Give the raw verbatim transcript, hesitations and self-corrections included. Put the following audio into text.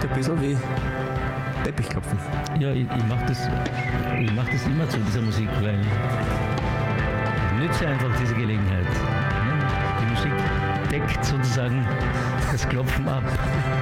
klingt ein bisschen wie Teppichklopfen. Ja, ich, ich mache das, ich mach das immer zu dieser Musik, weil ich nütze einfach diese Gelegenheit. Ne? Die Musik deckt sozusagen das Klopfen ab.